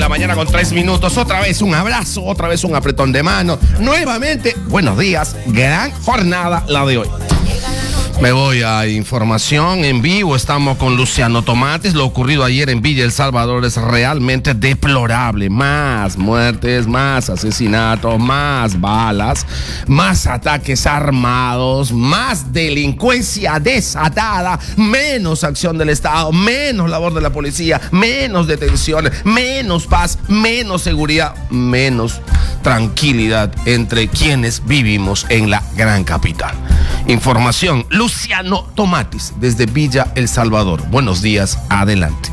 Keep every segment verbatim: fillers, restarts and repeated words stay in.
la mañana con tres minutos. Otra vez un abrazo, otra vez un apretón de mano. Nuevamente, buenos días. Gran jornada la de hoy. Me voy a información en vivo. Estamos con Luciano Tomatis. Lo ocurrido ayer en Villa El Salvador es realmente deplorable. Más muertes, más asesinatos, más balas, más ataques armados, más delincuencia desatada, menos acción del Estado, menos labor de la policía, menos detenciones, menos paz, menos seguridad, menos tranquilidad entre quienes vivimos en la gran capital. Información, Luciano Tomatis, desde Villa El Salvador. Buenos días, adelante.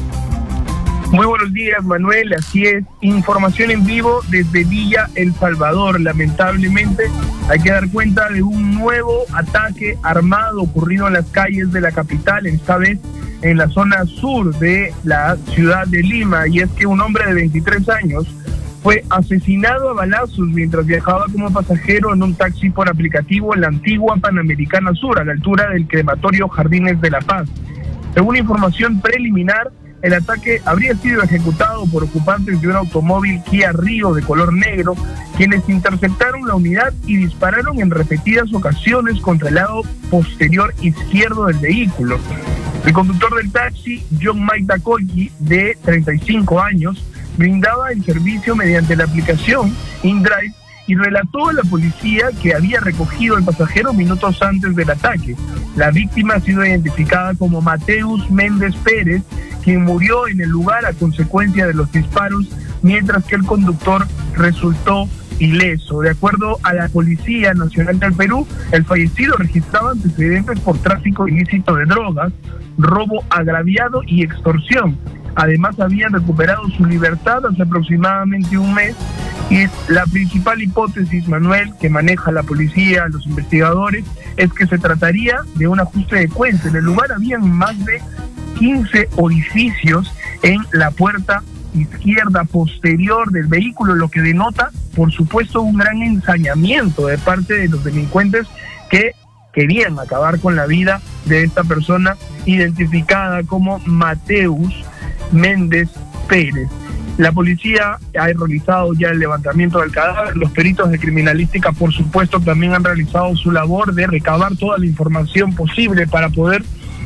Muy buenos días, Manuel, así es, información en vivo desde Villa El Salvador. Lamentablemente hay que dar cuenta de un nuevo ataque armado ocurrido en las calles de la capital, esta vez en la zona sur de la ciudad de Lima, y es que un hombre de veintitrés años fue asesinado a balazos mientras viajaba como pasajero en un taxi por aplicativo en la antigua Panamericana Sur, a la altura del crematorio Jardines de la Paz. Según información preliminar, el ataque habría sido ejecutado por ocupantes de un automóvil Kia Rio de color negro, quienes interceptaron la unidad y dispararon en repetidas ocasiones contra el lado posterior izquierdo del vehículo. El conductor del taxi, John Mike Takoki, de treinta y cinco años, brindaba el servicio mediante la aplicación InDrive y relató a la policía que había recogido al pasajero minutos antes del ataque. La víctima ha sido identificada como Mateus Méndez Pérez, quien murió en el lugar a consecuencia de los disparos, mientras que el conductor resultó ileso. De acuerdo a la Policía Nacional del Perú, el fallecido registraba antecedentes por tráfico ilícito de drogas, robo agraviado y extorsión. Además, habían recuperado su libertad hace aproximadamente un mes, y la principal hipótesis, Manuel, que maneja la policía, los investigadores, es que se trataría de un ajuste de cuentas. En el lugar habían más de quince orificios en la puerta izquierda posterior del vehículo, lo que denota, por supuesto, un gran ensañamiento de parte de los delincuentes que querían acabar con la vida de esta persona identificada como Mateus Méndez Pérez. La policía ha realizado ya el levantamiento del cadáver. Los peritos de criminalística, por supuesto, también han realizado su labor de recabar toda la información posible para poder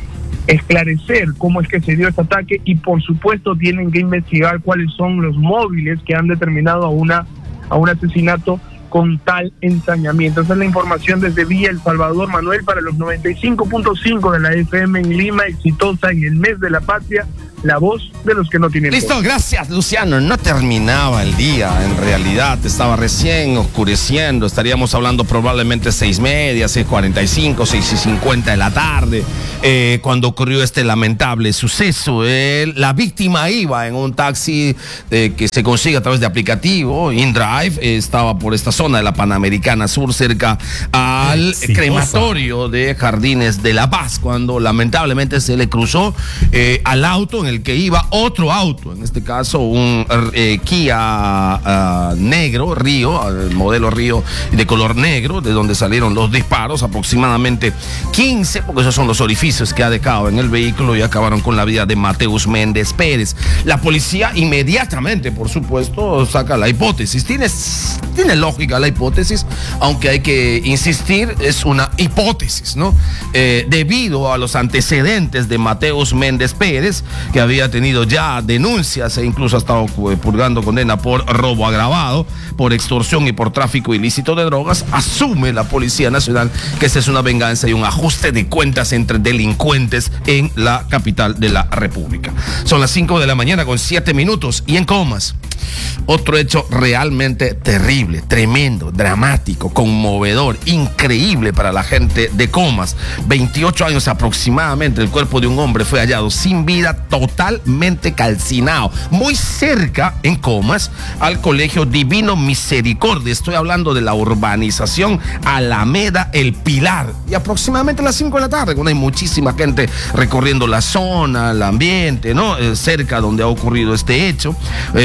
esclarecer cómo es que se dio este ataque, y por supuesto tienen que investigar cuáles son los móviles que han determinado a una a un asesinato con tal ensañamiento. Esa es la información desde Villa El Salvador, Manuel, para los noventa y cinco punto cinco de la F M en Lima, exitosa en el mes de la patria, la voz de los que no tienen Listo, voz. Gracias, Luciano. No terminaba el día, en realidad estaba recién oscureciendo. Estaríamos hablando probablemente seis media, seis cuarenta y cinco, seis y cincuenta de la tarde, eh, cuando ocurrió este lamentable suceso. Eh, la víctima iba en un taxi eh, que se consigue a través de aplicativo InDrive. Eh, estaba por esta zona de la Panamericana Sur, cerca al Exitosa. crematorio de Jardines de la Paz, cuando lamentablemente se le cruzó eh, al auto en el que iba otro auto, en este caso un eh, Kia uh, negro, Río, uh, modelo Río de color negro, de donde salieron los disparos, aproximadamente quince, porque esos son los orificios que ha dejado en el vehículo, y acabaron con la vida de Mateus Méndez Pérez. La policía inmediatamente, por supuesto, saca la hipótesis. Tiene, tiene lógica la hipótesis, aunque hay que insistir, es una hipótesis, ¿no? Eh, debido a los antecedentes de Mateus Méndez Pérez, que había tenido ya denuncias e incluso ha estado purgando condena por robo agravado, por extorsión y por tráfico ilícito de drogas, asume la Policía Nacional que esta es una venganza y un ajuste de cuentas entre delincuentes en la capital de la República. Son las cinco de la mañana con siete minutos, y en Comas, otro hecho realmente terrible, tremendo, dramático, conmovedor, increíble para la gente de Comas. veintiocho años aproximadamente, el cuerpo de un hombre fue hallado sin vida, totalmente calcinado, muy cerca en Comas al Colegio Divino Misericordia. Estoy hablando de la urbanización Alameda El Pilar, y aproximadamente a las cinco de la tarde, cuando hay muchísima gente recorriendo la zona, el ambiente, ¿no? Eh, cerca donde ha ocurrido este hecho, eh, sujetos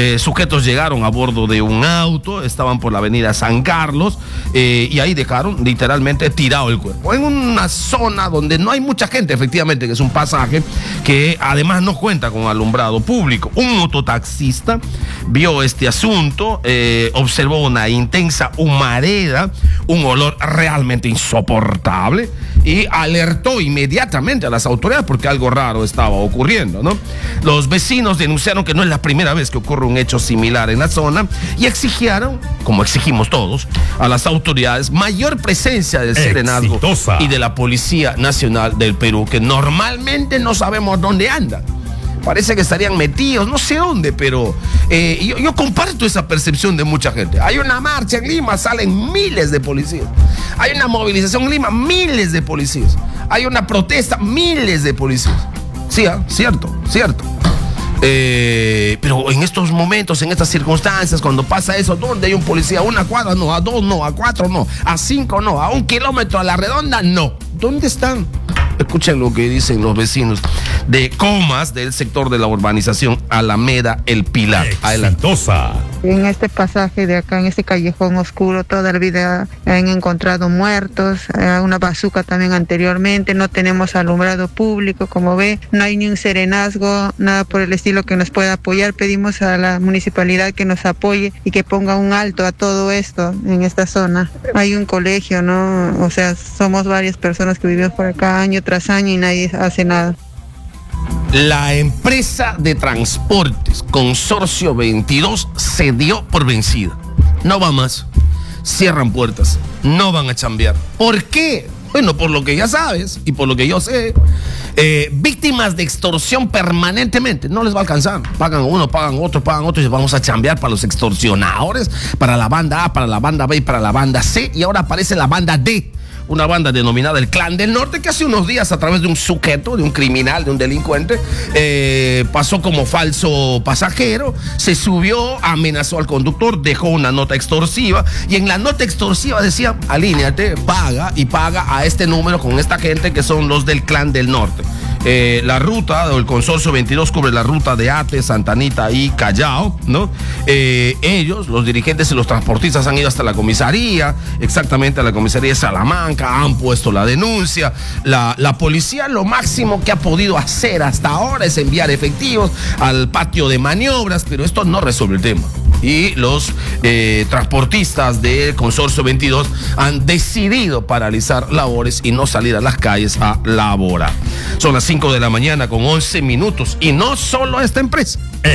sujetos llegaron a bordo de un auto, estaban por la avenida San Carlos, eh, y ahí dejaron literalmente tirado el cuerpo. En una zona donde no hay mucha gente, efectivamente, que es un pasaje que además no cuenta con alumbrado público. Un mototaxista vio este asunto, eh, observó una intensa humareda, un olor realmente insoportable, y alertó inmediatamente a las autoridades porque algo raro estaba ocurriendo, ¿no? Los vecinos denunciaron que no es la primera vez que ocurre un hecho similar en la zona y exigieron, como exigimos todos, a las autoridades mayor presencia del Serenazgo y de la Policía Nacional del Perú, que normalmente no sabemos dónde andan. Parece que estarían metidos, no sé dónde, pero eh, yo, yo comparto esa percepción de mucha gente. Hay una marcha en Lima, salen miles de policías. Hay una movilización en Lima, miles de policías. Hay una protesta, miles de policías. Sí, ¿eh? cierto, cierto. Eh, pero en estos momentos, en estas circunstancias, cuando pasa eso, ¿dónde hay un policía? ¿A una cuadra? No. ¿A dos? No. ¿A cuatro? No. ¿A cinco? No. ¿A un kilómetro a la redonda? No. ¿Dónde están? Escuchen lo que dicen los vecinos de Comas, del sector de la urbanización Alameda El Pilar. Exitosa. En este pasaje de acá, en este callejón oscuro, toda la vida han encontrado muertos, eh, una bazuca también anteriormente, no tenemos alumbrado público, como ve, no hay ni un serenazgo, nada por el estilo que nos pueda apoyar. Pedimos a la municipalidad que nos apoye y que ponga un alto a todo esto en esta zona. Hay un colegio, ¿no? O sea, somos varias personas que vivimos por acá año tras año y nadie hace nada. La empresa de transportes Consorcio veintidós se dio por vencida. No va más. Cierran puertas. No van a chambear. ¿Por qué? Bueno, por lo que ya sabes y por lo que yo sé, eh, víctimas de extorsión permanentemente. No les va a alcanzar. Pagan uno, pagan otro, pagan otro y vamos a chambear para los extorsionadores, para la banda A, para la banda B y para la banda C. Y ahora aparece la banda D. Una banda denominada el Clan del Norte, que hace unos días, a través de un sujeto, de un criminal, de un delincuente, eh, pasó como falso pasajero, se subió, amenazó al conductor, dejó una nota extorsiva, y en la nota extorsiva decía: alíneate, paga y paga a este número con esta gente que son los del Clan del Norte. Eh, la ruta del Consorcio veintidós cubre la ruta de Ate, Santa Anita y Callao, ¿no? Eh, ellos, los dirigentes y los transportistas, han ido hasta la comisaría, exactamente a la comisaría de Salamanca, han puesto la denuncia. La, la policía lo máximo que ha podido hacer hasta ahora es enviar efectivos al patio de maniobras, pero esto no resuelve el tema. Y los eh, transportistas del Consorcio veintidós han decidido paralizar labores y no salir a las calles a laborar. Son las cinco de la mañana con once minutos y no solo esta empresa.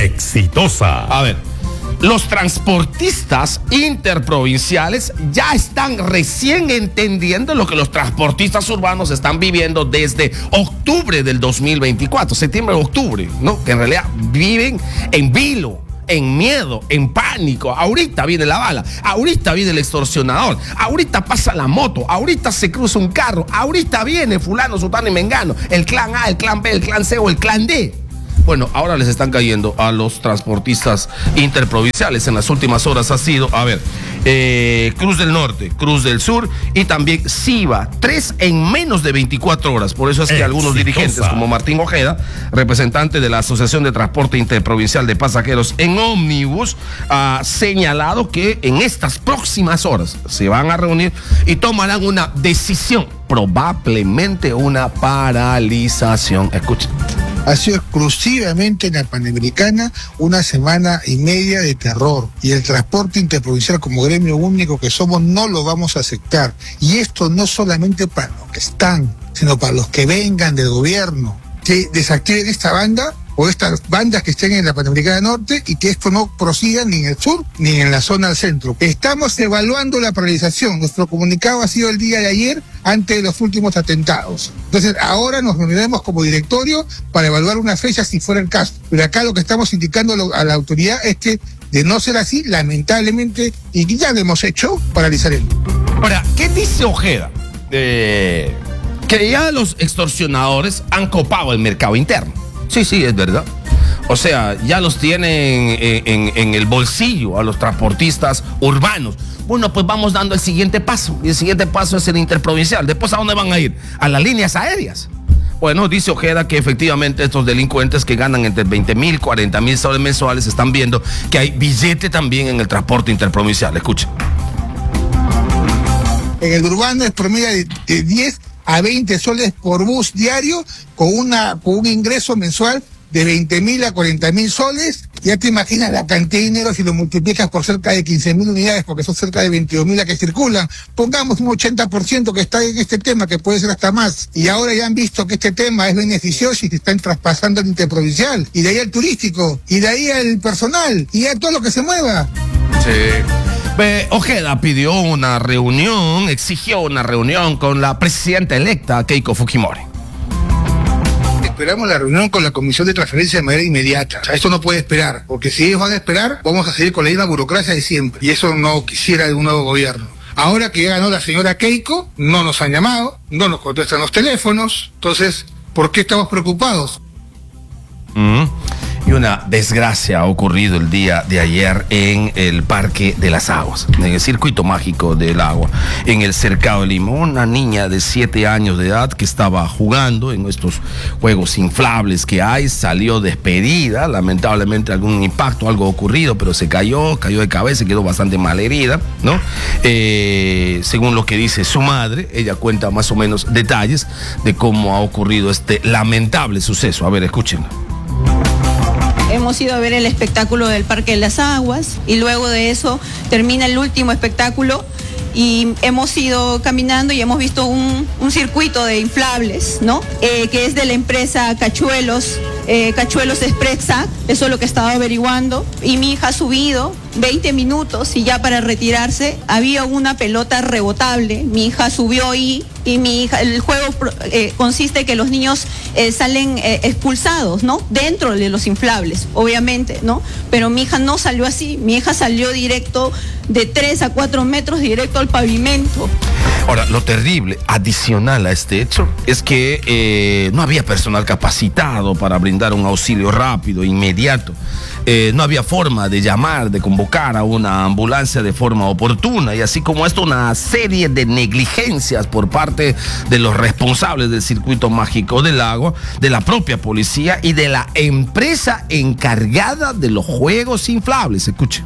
Exitosa. A ver, los transportistas interprovinciales ya están recién entendiendo lo que los transportistas urbanos están viviendo desde octubre del dos mil veinticuatro, septiembre, octubre, ¿no? Que en realidad viven en vilo, en miedo, en pánico. Ahorita viene la bala, ahorita viene el extorsionador, ahorita pasa la moto, ahorita se cruza un carro, ahorita viene fulano, sutano y mengano, el clan A, el clan B, el clan C o el clan D. Bueno, ahora les están cayendo a los transportistas interprovinciales. En las últimas horas ha sido, a ver, eh, Cruz del Norte, Cruz del Sur y también Siva. Tres en menos de veinticuatro horas. Por eso es que Exitosa. Algunos dirigentes, como Martín Ojeda, representante de la Asociación de Transporte Interprovincial de Pasajeros en Ómnibus, ha señalado que en estas próximas horas se van a reunir y tomarán una decisión, probablemente una paralización. Escuchen. Ha sido exclusivamente en la Panamericana una semana y media de terror, y el transporte interprovincial, como gremio único que somos, no lo vamos a aceptar. Y esto no solamente para los que están, sino para los que vengan del gobierno, que desactiven esta banda o estas bandas que estén en la Panamericana Norte y que esto no prosiga ni en el sur ni en la zona del centro. Estamos evaluando la paralización. Nuestro comunicado ha sido el día de ayer ante los últimos atentados. Entonces ahora nos reuniremos como directorio para evaluar una fecha si fuera el caso. Pero acá lo que estamos indicando a la autoridad es que, de no ser así, lamentablemente, y ya lo hemos hecho, paralizaremos. Ahora, ¿qué dice Ojeda? Eh, que ya los extorsionadores han copado el mercado interno. Sí, sí, es verdad. O sea, ya los tienen en, en, en el bolsillo a los transportistas urbanos. Bueno, pues vamos dando el siguiente paso. Y el siguiente paso es el interprovincial. Después, ¿a dónde van a ir? A las líneas aéreas. Bueno, dice Ojeda que efectivamente estos delincuentes que ganan entre veinte mil, cuarenta mil soles mensuales están viendo que hay billete también en el transporte interprovincial. Escuchen. En el urbano es promedio de, de diez a veinte soles por bus diario, con, una, con un ingreso mensual de veinte mil a cuarenta mil soles. Ya te imaginas la cantidad de dinero si lo multiplicas por cerca de quince mil unidades, porque son cerca de veintidós mil las que circulan. Pongamos un ochenta por ciento que está en este tema, que puede ser hasta más. Y ahora ya han visto que este tema es beneficioso y que están traspasando al interprovincial. Y de ahí al turístico, y de ahí al personal, y a todo lo que se mueva. Sí. Eh, Ojeda pidió una reunión, exigió una reunión con la presidenta electa, Keiko Fujimori. Esperamos la reunión con la Comisión de Transferencia de manera inmediata. O sea, esto no puede esperar, porque si ellos van a esperar, vamos a seguir con la misma burocracia de siempre. Y eso no quisiera de un nuevo gobierno. Ahora que ya ganó la señora Keiko, no nos han llamado, no nos contestan los teléfonos. Entonces, ¿por qué estamos preocupados? Mm. Y una desgracia ha ocurrido el día de ayer en el Parque de las Aguas, en el circuito mágico del agua, en el Cercado de Lima. Una niña de siete años de edad que estaba jugando en estos juegos inflables que hay, salió despedida, lamentablemente algún impacto, algo ocurrido, pero se cayó, cayó de cabeza y quedó bastante mal herida, ¿no? Eh, según lo que dice su madre, ella cuenta más o menos detalles de cómo ha ocurrido este lamentable suceso. A ver, escúchenla. Hemos ido a ver el espectáculo del Parque de las Aguas y luego de eso termina el último espectáculo y hemos ido caminando y hemos visto un, un circuito de inflables, ¿no? Eh, que es de la empresa Cachuelos, eh, Cachuelos Expressa, eso es lo que estaba averiguando. Y mi hija ha subido veinte minutos y ya para retirarse había una pelota rebotable. Mi hija subió ahí y mi hija, el juego eh, consiste en que los niños eh, salen eh, expulsados, ¿no? Dentro de los inflables, obviamente, ¿no? Pero mi hija no salió así, mi hija salió directo de tres a cuatro metros directo al pavimento. Ahora, lo terrible, adicional a este hecho, es que eh, no había personal capacitado para brindar un auxilio rápido, inmediato. Eh, no había forma de llamar, de convocar a una ambulancia de forma oportuna, y así como esto, una serie de negligencias por parte de los responsables del circuito mágico del agua, de la propia policía y de la empresa encargada de los juegos inflables. Escuche.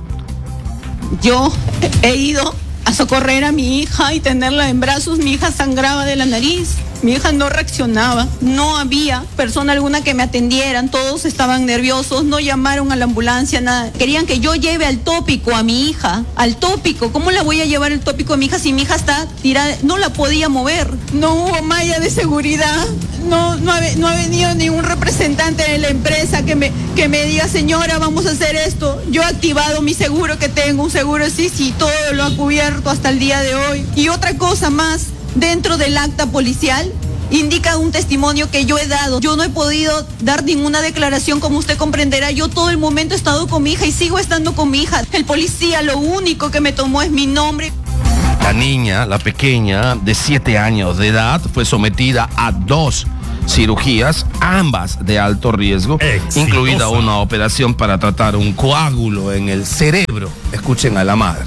Yo he ido a socorrer a mi hija y tenerla en brazos. Mi hija sangraba de la nariz. Mi hija no reaccionaba, no había persona alguna que me atendieran, todos estaban nerviosos, no llamaron a la ambulancia, nada. Querían que yo lleve al tópico a mi hija, al tópico. ¿Cómo la voy a llevar el tópico a mi hija si mi hija está tirada? No la podía mover, no hubo malla de seguridad, no, no, ha, no ha venido ningún representante de la empresa que me, que me diga, señora, vamos a hacer esto. Yo he activado mi seguro que tengo, un seguro sí, sí, todo lo ha cubierto hasta el día de hoy. Y otra cosa más, dentro del acta policial indica un testimonio que yo he dado. Yo no he podido dar ninguna declaración, como usted comprenderá. Yo todo el momento he estado con mi hija y sigo estando con mi hija. El policía lo único que me tomó es mi nombre. La niña, la pequeña, de siete años de edad, fue sometida a dos cirugías, ambas de alto riesgo, Exitosa. Incluida una operación para tratar un coágulo en el cerebro. Escuchen a la madre.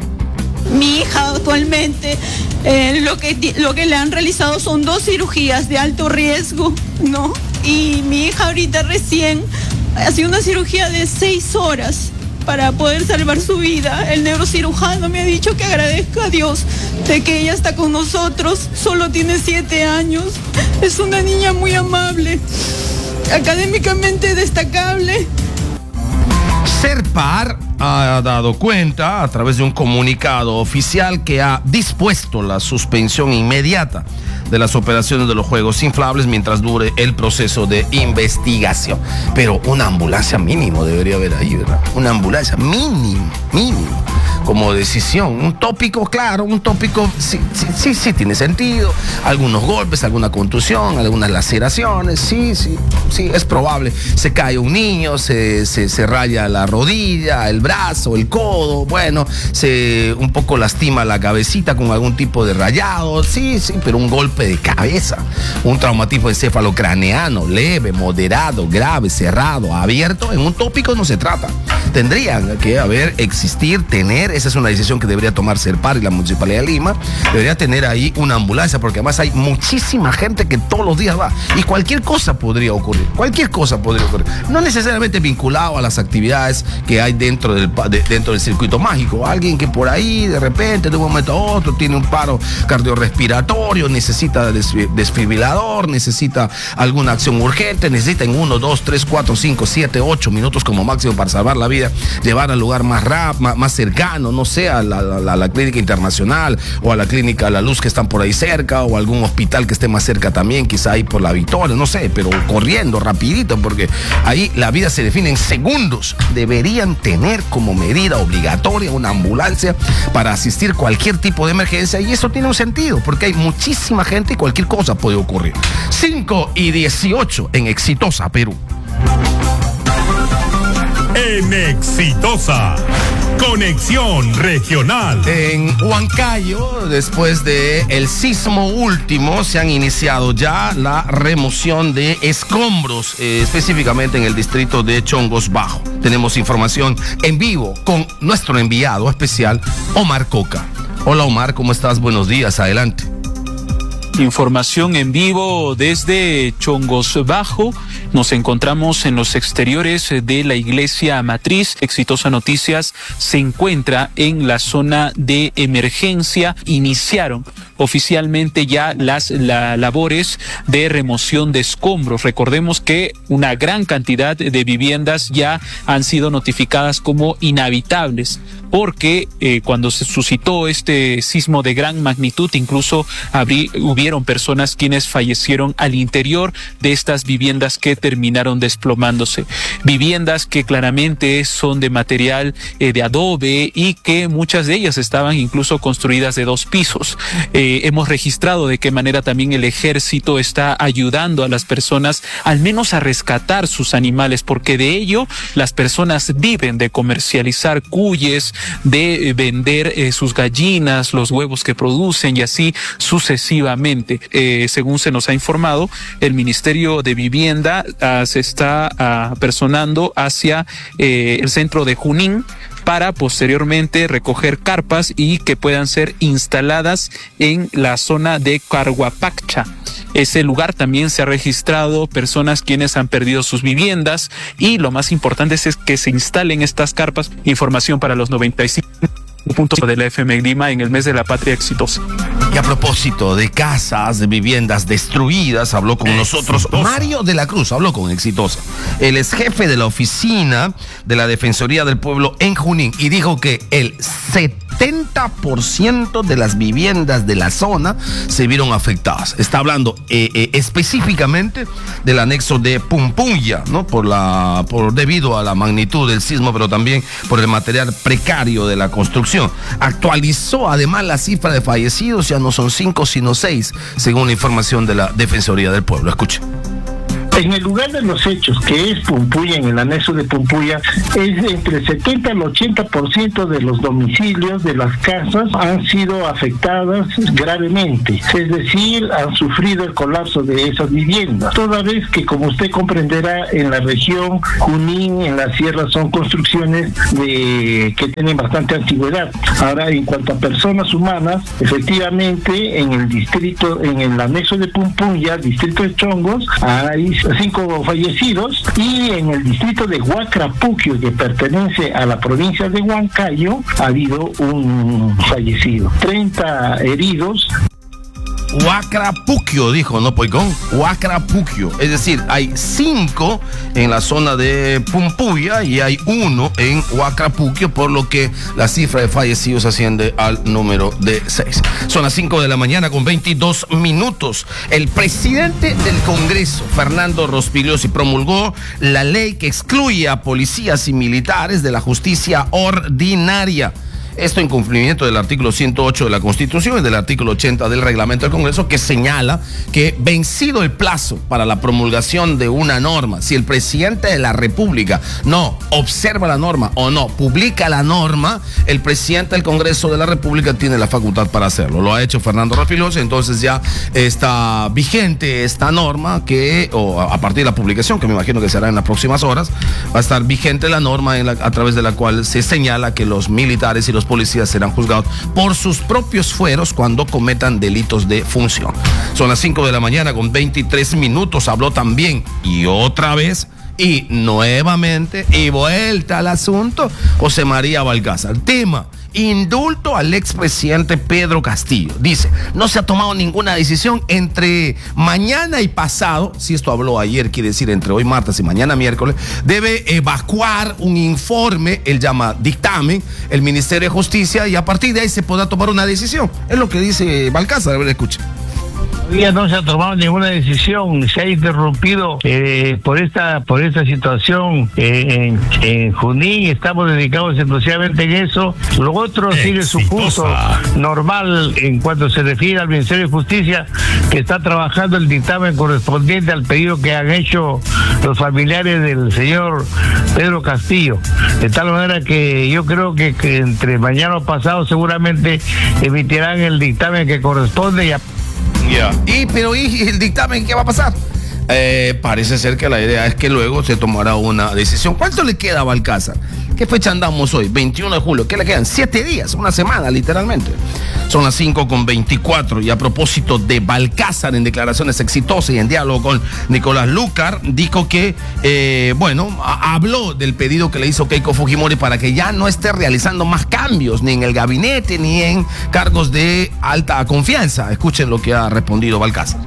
Mi hija actualmente eh, lo que lo que le han realizado son dos cirugías de alto riesgo, ¿no? Y mi hija ahorita recién ha sido una cirugía de seis horas para poder salvar su vida. El neurocirujano me ha dicho que agradezca a Dios de que ella está con nosotros. Solo tiene siete años. Es una niña muy amable, académicamente destacable. Serpar ha dado cuenta a través de un comunicado oficial que ha dispuesto la suspensión inmediata de las operaciones de los juegos inflables mientras dure el proceso de investigación. Pero una ambulancia mínimo debería haber ahí, ¿verdad? Una ambulancia mínimo, mínimo, como decisión. Un tópico, claro, un tópico sí, sí, sí, sí tiene sentido. Algunos golpes, alguna contusión, algunas laceraciones, sí, sí, sí, es probable. Se cae un niño, se, se, se raya la rodilla, el brazo, el codo, bueno, se un poco lastima la cabecita con algún tipo de rayado, sí, sí, pero un golpe de cabeza, un traumatismo encefalocraneano leve, moderado, grave, cerrado, abierto, en un tópico no se trata. Tendrían que haber, existir, tener esa es una decisión que debería tomarse el P A R y la Municipalidad de Lima. Debería tener ahí una ambulancia, porque además hay muchísima gente que todos los días va y cualquier cosa podría ocurrir, cualquier cosa podría ocurrir, no necesariamente vinculado a las actividades que hay dentro del, de, dentro del circuito mágico. Alguien que por ahí de repente de un momento a otro tiene un paro cardiorrespiratorio, necesita des, desfibrilador, necesita alguna acción urgente, necesita en uno, dos, tres, cuatro, cinco, siete, ocho minutos como máximo para salvar la vida, llevar al lugar más rap, más, más cercano, no sé, a la, la, la clínica internacional o a la clínica La Luz que están por ahí cerca, o algún hospital que esté más cerca también, quizá ahí por la Victoria, no sé, pero corriendo rapidito, porque ahí la vida se define en segundos. Deberían tener como medida obligatoria una ambulancia para asistir cualquier tipo de emergencia, y eso tiene un sentido porque hay muchísima gente y cualquier cosa puede ocurrir. cinco y dieciocho en Exitosa, Perú. En Exitosa, conexión regional. En Huancayo, después de el sismo último, se han iniciado ya la remoción de escombros, eh, específicamente en el distrito de Chongos Bajo. Tenemos información en vivo con nuestro enviado especial, Omar Coca. Hola Omar, ¿cómo estás? Buenos días, adelante. Información en vivo desde Chongos Bajo. Nos encontramos en los exteriores de la iglesia matriz. Exitosa Noticias se encuentra en la zona de emergencia. Iniciaron oficialmente ya las la, labores de remoción de escombros. Recordemos que una gran cantidad de viviendas ya han sido notificadas como inhabitables, porque eh, cuando se suscitó este sismo de gran magnitud, incluso habrí, hubieron personas quienes fallecieron al interior de estas viviendas que terminaron desplomándose. Viviendas que claramente son de material eh, de adobe, y que muchas de ellas estaban incluso construidas de dos pisos. Eh, hemos registrado de qué manera también el ejército está ayudando a las personas al menos a rescatar sus animales, porque de ello las personas viven, de comercializar cuyes, de vender eh, sus gallinas, los huevos que producen, y así sucesivamente. Eh, según se nos ha informado, el Ministerio de Vivienda ah, se está ah, personando hacia eh, el centro de Junín para posteriormente recoger carpas y que puedan ser instaladas en la zona de Carhuapaccha. Ese lugar también se ha registrado personas quienes han perdido sus viviendas, y lo más importante es que se instalen estas carpas. Información para los noventa y cinco puntos de la F M Lima en el mes de la patria exitosa. Y a propósito de casas, de viviendas destruidas, habló con nosotros Mario de la Cruz, habló con Exitosa, el ex jefe de la oficina de la Defensoría del Pueblo en Junín, y dijo que el setenta por ciento de las viviendas de la zona se vieron afectadas. Está hablando eh, eh, específicamente del anexo de Pumpuya, ¿no? Por la, por, debido a la magnitud del sismo, pero también por el material precario de la construcción. Actualizó además la cifra de fallecidos, ya no son cinco sino seis, según la información de la Defensoría del Pueblo. Escuche. En el lugar de los hechos, que es Pumpuya, en el anexo de Pumpuya, es entre el setenta al ochenta por ciento de los domicilios de las casas han sido afectadas gravemente, es decir, han sufrido el colapso de esas viviendas. Toda vez que, como usted comprenderá, en la región Junín, en la sierra, son construcciones de, que tienen bastante antigüedad. Ahora, en cuanto a personas humanas, efectivamente, en el distrito, en el anexo de Pumpuya, distrito de Chongos, hay cinco fallecidos, y en el distrito de Huacrapuquio, que pertenece a la provincia de Huancayo, ha habido un fallecido, treinta heridos. Huacrapuquio, dijo, ¿no, Poicón? Huacrapuquio. Es decir, hay cinco en la zona de Pumpuya y hay uno en Huacrapuquio, por lo que la cifra de fallecidos asciende al número de seis. Son las cinco de la mañana con veintidós minutos. El presidente del Congreso, Fernando Rospigliosi, promulgó la ley que excluye a policías y militares de la justicia ordinaria. Esto en cumplimiento del artículo ciento ocho de la Constitución y del artículo ochenta del reglamento del Congreso, que señala que, vencido el plazo para la promulgación de una norma, si el presidente de la República no observa la norma o no publica la norma, el presidente del Congreso de la República tiene la facultad para hacerlo. Lo ha hecho Fernando Rospigliosi, entonces ya está vigente esta norma, que, o a partir de la publicación, que me imagino que será en las próximas horas, va a estar vigente la norma en la, a través de la cual se señala que los militares y los policías serán juzgados por sus propios fueros cuando cometan delitos de función. Son las cinco de la mañana con veintitrés minutos. Habló también y otra vez y nuevamente y vuelta al asunto José María Valcázar. Tema: indulto al expresidente Pedro Castillo. Dice, no se ha tomado ninguna decisión entre mañana y pasado, si esto habló ayer, quiere decir entre hoy martes y mañana miércoles, debe evacuar un informe, él llama dictamen, el Ministerio de Justicia, y a partir de ahí se podrá tomar una decisión. Es lo que dice Valcázar. A ver, escucha. Todavía no se ha tomado ninguna decisión, se ha interrumpido eh, por esta por esta situación eh, en, en Junín. Estamos dedicados exclusivamente en eso. Lo otro sigue su curso normal en cuanto se refiere al Ministerio de Justicia, que está trabajando el dictamen correspondiente al pedido que han hecho los familiares del señor Pedro Castillo, de tal manera que yo creo que, que entre mañana o pasado seguramente emitirán el dictamen que corresponde. Y a Yeah. Y pero ¿y el dictamen qué va a pasar? Eh, parece ser que la idea es que luego se tomará una decisión. ¿Cuánto le queda a Valcázar? ¿Qué fecha andamos hoy? veintiuno de julio. ¿Qué le quedan? Siete días, una semana literalmente. Son las cinco con veinticuatro. Y a propósito de Valcázar, en declaraciones exitosas y en diálogo con Nicolás Lucar, dijo que, eh, bueno, a- habló del pedido que le hizo Keiko Fujimori para que ya no esté realizando más cambios, ni en el gabinete, ni en cargos de alta confianza. Escuchen lo que ha respondido Valcázar.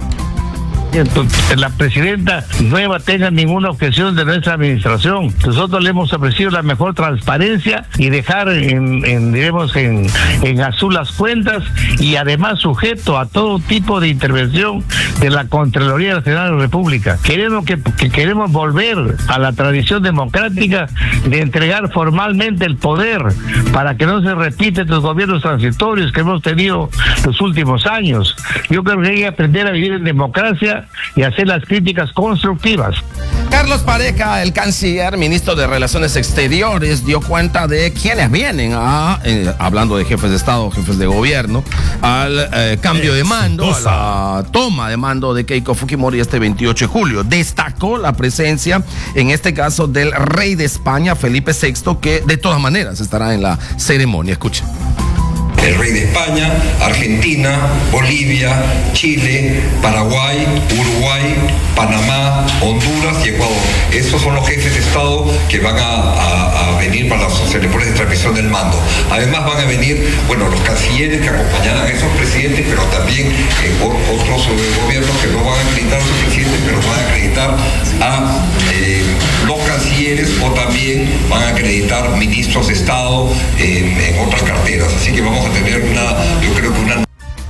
la presidenta nueva tenga ninguna objeción de nuestra administración. Nosotros le hemos ofrecido la mejor transparencia y dejar en, en diremos en, en azul las cuentas, y además sujeto a todo tipo de intervención de la Contraloría Nacional de la República. Queremos que, que queremos volver a la tradición democrática de entregar formalmente el poder para que no se repiten los gobiernos transitorios que hemos tenido los últimos años. Yo creo que hay que aprender a vivir en democracia y hacer las críticas constructivas. Carlos Pareja, el canciller, ministro de Relaciones Exteriores, dio cuenta de quienes vienen a, eh, hablando de jefes de Estado, jefes de gobierno, al eh, cambio de mando, a la toma de mando de Keiko Fujimori este veintiocho de julio. Destacó la presencia, en este caso, del rey de España, Felipe sexto, que de todas maneras estará en la ceremonia. Escucha. El rey de España, Argentina, Bolivia, Chile, Paraguay, Uruguay, Panamá, Honduras y Ecuador. Esos son los jefes de Estado que van a, a, a venir para las ceremonias de transmisión del mando. Además van a venir, bueno, los cancilleres que acompañarán a esos presidentes, pero también eh, otros eh, gobiernos que no van a acreditar a sus presidentes, pero van a acreditar a eh, los cancilleres, o también van a acreditar ministros de Estado eh, en otras carteras. Así que vamos a tener una, yo creo que una...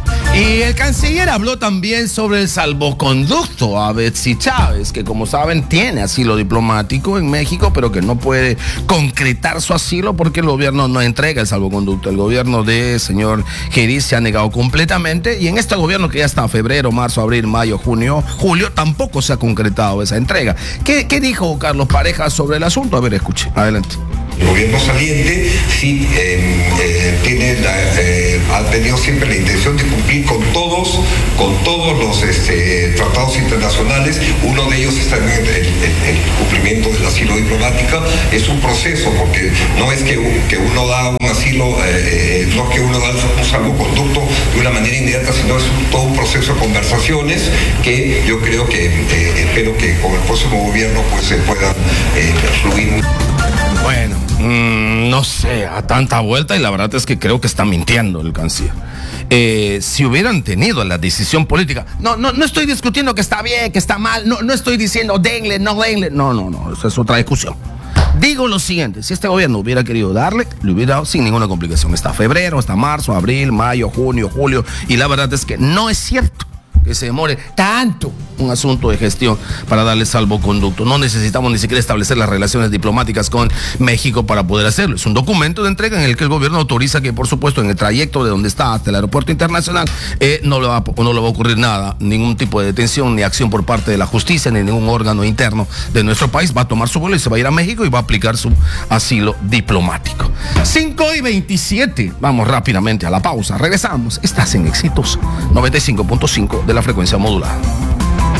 Y el canciller habló también sobre el salvoconducto a Betsy Chávez, que como saben tiene asilo diplomático en México, pero que no puede concretar su asilo porque el gobierno no entrega el salvoconducto. El gobierno de señor Geriz se ha negado completamente, y en este gobierno que ya está febrero, marzo, abril, mayo, junio, julio, tampoco se ha concretado esa entrega. ¿Qué, qué dijo Carlos Pareja sobre el asunto? A ver, escuche, adelante. El gobierno saliente sí eh, eh, tiene la, eh, ha tenido siempre la intención de cumplir con todos, con todos los este, tratados internacionales. Uno de ellos está en el, el, el cumplimiento del asilo diplomático. Es un proceso, porque no es que, que uno da un asilo, eh, no es que uno da un salvoconducto de una manera inmediata, sino es un, todo un proceso de conversaciones que yo creo que, eh, espero que con el próximo gobierno pues se puedan eh, fluir. Bueno, mmm, no sé, a tanta vuelta, y la verdad es que creo que está mintiendo el canciller. Eh, si hubieran tenido la decisión política, no, no, no estoy discutiendo que está bien, que está mal, no, no estoy diciendo denle, no denle, no, no, no, esa es otra discusión. Digo lo siguiente: si este gobierno hubiera querido darle, le hubiera dado sin ninguna complicación. Está febrero, está marzo, abril, mayo, junio, julio, y la verdad es que no es cierto que se demore tanto un asunto de gestión para darle salvoconducto. No necesitamos ni siquiera establecer las relaciones diplomáticas con México para poder hacerlo. Es un documento de entrega en el que el gobierno autoriza que, por supuesto, en el trayecto de donde está hasta el aeropuerto internacional eh, no, le va, no le va a ocurrir nada, ningún tipo de detención ni acción por parte de la justicia ni ningún órgano interno de nuestro país. Va a tomar su vuelo y se va a ir a México y va a aplicar su asilo diplomático. cinco y veintisiete. Vamos rápidamente a la pausa. Regresamos. Estás en Exitosa noventa y cinco punto cinco de la frecuencia modulada.